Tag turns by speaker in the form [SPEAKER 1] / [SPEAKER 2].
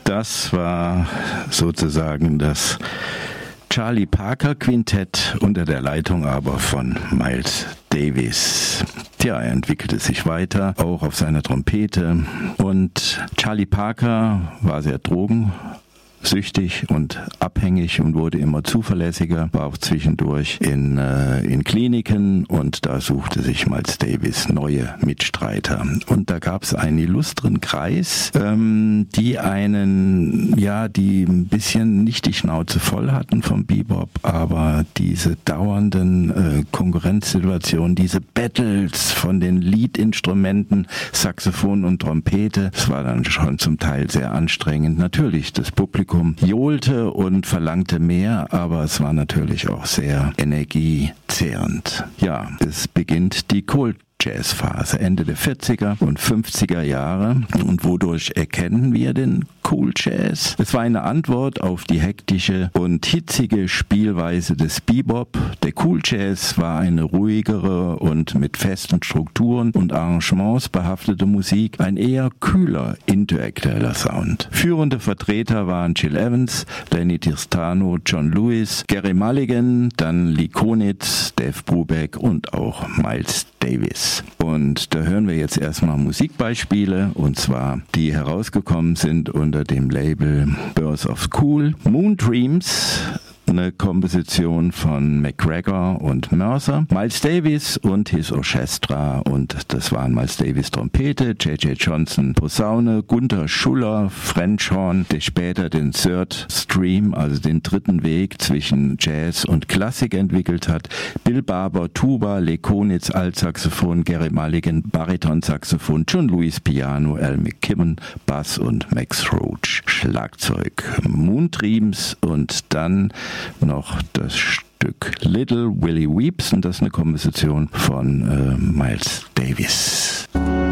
[SPEAKER 1] Das war sozusagen das Charlie Parker Quintett unter der Leitung aber von Miles Davis. Tja, er entwickelte sich weiter, auch auf seiner Trompete. Und Charlie Parker war sehr drogensüchtig und abhängig und wurde immer zuverlässiger, war auch zwischendurch in Kliniken und da suchte sich Miles Davis neue Mitstreiter. Und da gab es einen illustren Kreis, die ein bisschen nicht die Schnauze voll hatten vom Bebop, aber diese dauernden Konkurrenzsituationen, diese Battles von den Leadinstrumenten, Saxophon und Trompete, das war dann schon zum Teil sehr anstrengend. Natürlich, das Publikum johlte und verlangte mehr, aber es war natürlich auch sehr energiezehrend. Ja, es beginnt die Cool-Jazz-Phase, Ende der 40er und 50er Jahre. Und wodurch erkennen wir den Cool Jazz? Es war eine Antwort auf die hektische und hitzige Spielweise des Bebop. Der Cool Jazz war eine ruhigere und mit festen Strukturen und Arrangements behaftete Musik, ein eher kühler, intellektueller Sound. Führende Vertreter waren Gil Evans, Lenny Tristano, John Lewis, Gerry Mulligan, dann Lee Konitz, Dave Brubeck und auch Miles Davis. Und da hören wir jetzt erstmal Musikbeispiele, und zwar die herausgekommen sind unter dem Label Birth of Cool. Moon Dreams, eine Komposition von McGregor und Mercer, Miles Davis und His Orchestra, und das waren Miles Davis Trompete, J.J. Johnson Posaune, Gunther Schuller French Horn, der später den Third Stream, also den dritten Weg zwischen Jazz und Klassik entwickelt hat, Bill Barber Tuba, Lee Konitz Altsaxophon, Gerry Mulligan Baritonsaxophon, John Lewis Piano, Al McKibben Bass und Max Roach Schlagzeug. Moon Dreams und dann noch das Stück Little Willie Weeps, und das ist eine Komposition von Miles Davis.